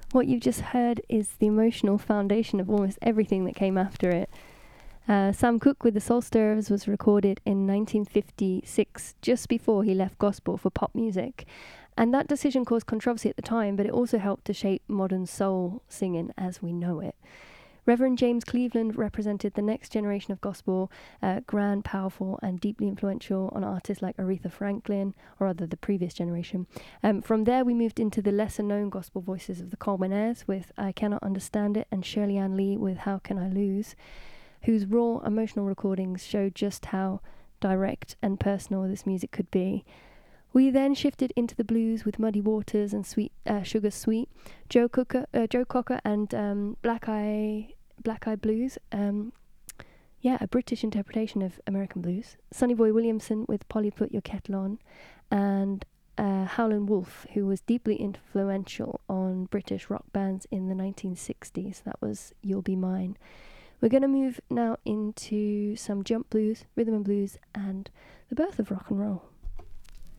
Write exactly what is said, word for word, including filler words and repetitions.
What you've just heard is the emotional foundation of almost everything that came after it. Uh, Sam Cooke with the Soul Stirrers was recorded in nineteen fifty-six, just before he left gospel for pop music. And that decision caused controversy at the time, but it also helped to shape modern soul singing as we know it. Reverend James Cleveland represented the next generation of gospel, uh, grand, powerful, and deeply influential on artists like Aretha Franklin, or rather the previous generation. Um, from there, we moved into the lesser-known gospel voices of the Coleman Ayres with I Cannot Understand It, and Shirley Ann Lee with How Can I Lose, whose raw, emotional recordings showed just how direct and personal this music could be. We then shifted into the blues with Muddy Waters and Sweet uh, Sugar Sweet, Joe Cocker, uh, Joe Cocker and um, Black Eye Black Eye Blues. Um, yeah, a British interpretation of American blues. Sonny Boy Williamson with Polly Put Your Kettle On, and uh, Howlin' Wolf, who was deeply influential on British rock bands in the nineteen sixties. That was You'll Be Mine. We're going to move now into some jump blues, rhythm and blues, and the birth of rock and roll.